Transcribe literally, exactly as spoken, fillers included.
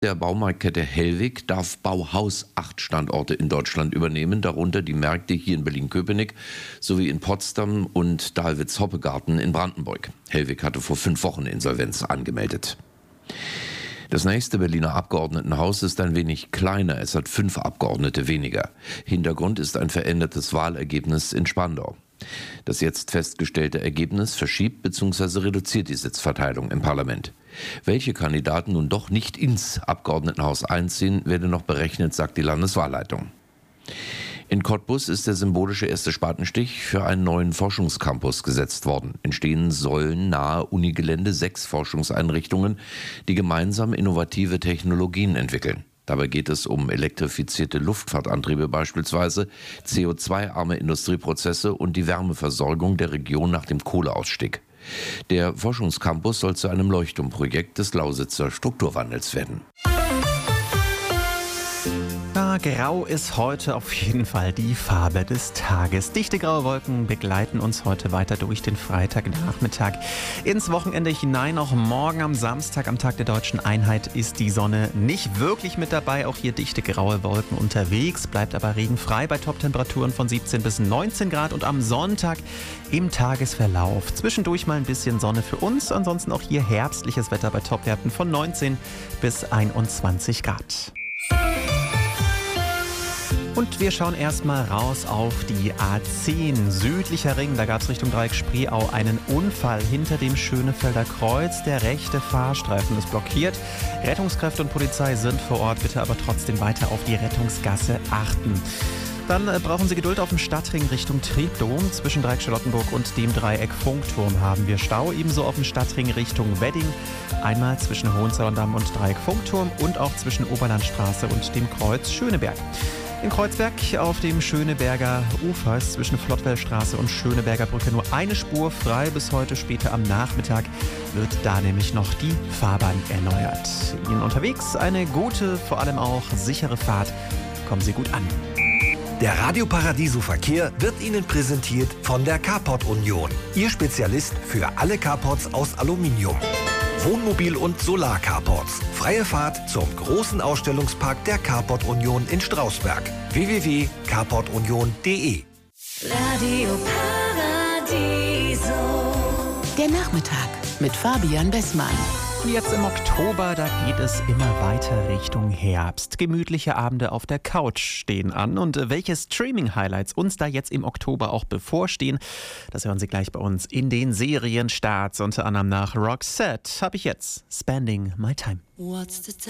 Der Baumarktkette Hellwig darf Bauhaus acht Standorte in Deutschland übernehmen, darunter die Märkte hier in Berlin-Köpenick sowie in Potsdam und Dahlwitz-Hoppegarten in Brandenburg. Hellwig hatte vor fünf Wochen Insolvenz angemeldet. Das nächste Berliner Abgeordnetenhaus ist ein wenig kleiner, es hat fünf Abgeordnete weniger. Hintergrund ist ein verändertes Wahlergebnis in Spandau. Das jetzt festgestellte Ergebnis verschiebt bzw. reduziert die Sitzverteilung im Parlament. Welche Kandidaten nun doch nicht ins Abgeordnetenhaus einziehen, werde noch berechnet, sagt die Landeswahlleitung. In Cottbus ist der symbolische erste Spatenstich für einen neuen Forschungscampus gesetzt worden. Entstehen sollen nahe Unigelände sechs Forschungseinrichtungen, die gemeinsam innovative Technologien entwickeln. Dabei geht es um elektrifizierte Luftfahrtantriebe beispielsweise, C O zwei arme Industrieprozesse und die Wärmeversorgung der Region nach dem Kohleausstieg. Der Forschungscampus soll zu einem Leuchtturmprojekt des Lausitzer Strukturwandels werden. Ja, grau ist heute auf jeden Fall die Farbe des Tages. Dichte graue Wolken begleiten uns heute weiter durch den Freitagnachmittag ins Wochenende hinein. Auch morgen am Samstag, am Tag der Deutschen Einheit, ist die Sonne nicht wirklich mit dabei. Auch hier dichte graue Wolken unterwegs, bleibt aber regenfrei bei Toptemperaturen von siebzehn bis neunzehn Grad. Und am Sonntag im Tagesverlauf zwischendurch mal ein bisschen Sonne für uns. Ansonsten auch hier herbstliches Wetter bei Topwerten von neunzehn bis einundzwanzig Grad. Und wir schauen erstmal raus auf die A zehn, südlicher Ring. Da gab es Richtung Dreieck Spreeau einen Unfall hinter dem Schönefelder Kreuz. Der rechte Fahrstreifen ist blockiert. Rettungskräfte und Polizei sind vor Ort. Bitte aber trotzdem weiter auf die Rettungsgasse achten. Dann äh, brauchen Sie Geduld auf dem Stadtring Richtung Treptow. Zwischen Dreieck Charlottenburg und dem Dreieck Funkturm haben wir Stau. Ebenso auf dem Stadtring Richtung Wedding. Einmal zwischen Hohenzollern-Damm und Dreieck Funkturm und auch zwischen Oberlandstraße und dem Kreuz Schöneberg. In Kreuzberg auf dem Schöneberger Ufer ist zwischen Flottwellstraße und Schöneberger Brücke nur eine Spur frei. Bis heute später am Nachmittag wird da nämlich noch die Fahrbahn erneuert. Ihnen unterwegs eine gute, vor allem auch sichere Fahrt. Kommen Sie gut an. Der Radio Paradiso Verkehr wird Ihnen präsentiert von der Carport Union. Ihr Spezialist für alle Carports aus Aluminium. Wohnmobil- und Solar-Carports. Freie Fahrt zum großen Ausstellungspark der Carport Union in Strausberg. w w w punkt carport union punkt d e Radio Paradiso. Der Nachmittag mit Fabian Bessmann. Jetzt im Oktober, da geht es immer weiter Richtung Herbst. Gemütliche Abende auf der Couch stehen an. Und welche Streaming-Highlights uns da jetzt im Oktober auch bevorstehen, das hören Sie gleich bei uns in den Serienstarts. Unter anderem nach Roxette habe ich jetzt Spending My Time. What's the